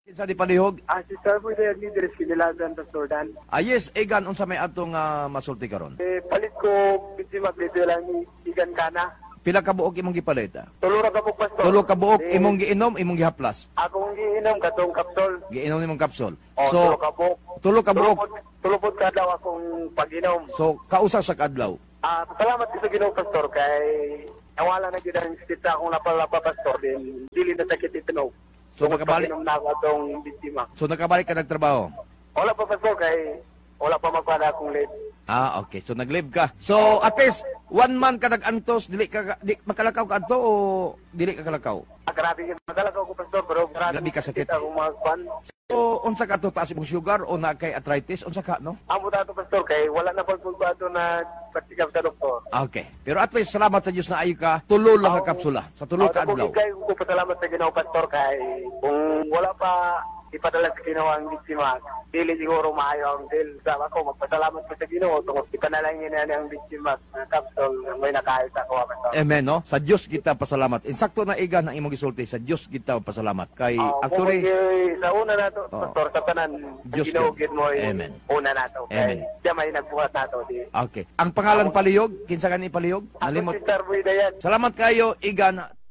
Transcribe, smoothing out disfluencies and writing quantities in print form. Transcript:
Kinsa di palihog? Si Sir po yung leaders kinilagan sa Jordan. Yes, Egan, unsa may atong masulti karon? Palit ko, biti magdito lang ni Igan Kana. Pila ka buok imong gipalit? Tulura ka po, Pastor. Tulo ka buok imong giinom, imong gihaplas. Akong giinom, katong kapsol. Giinom nimong kapsul. Tulo ka po. Tulo ka buok. Tulupod ka daw akong pag-inom. So, kausa sa kadlaw. Salamat ko sa Ginoo, Pastor, kay nawala na gid ang sita akong napalapa, Pastor, din dili na sakit itinog. So, nakabalik. Pag-inom na ako atong biktima. So, nakabalik ka nagtrabaho? Wala pa, Pastor, kay wala pa magpada akong late. Okay. So, nag-live ka. So, at least, 1 month ka nag-antos, di makalakaw ka anto o dili ka kalakaw? Grabe yung magalakaw ko, Pastor, pero Grabe ka sakit. akong mga kwan. So, unsa ka to, taas imong sugar o na kay arthritis? Unsa ka, no? Amo dato, Pastor, kay wala na pagpulbato na patikap sa doktor. Okay. Pero at least, salamat sa Diyos na ayo ka, tulo lang ka kapsula. Sa tulo ka adlaw. Ko pasalamat sa Ginoo, Pastor, kay kung wala pa ipadala sa Ginoo ang biktima, dili siguro maayo ang deal. Sama ko, magpasalamat ko sa Ginoo, tungkol ipanalangin na ang biktima ng kapsol, may nakahit ako, Pastor. Amen, no? Sa Diyos kita pasalamat. Insakto na iga ng imong gisulti, sa Diyos kita pasalamat. Kay actually, sa una na to, Pastor, sa tanan, Diyos ginugid mo Amen. Una na to. Amen. Kay siya may nagbuhat na to. Okay. Ang pangalan palihog, kinsa ka ni palihog? Ako Nalimot. si Sir Buidayan. Salamat kayo, iga na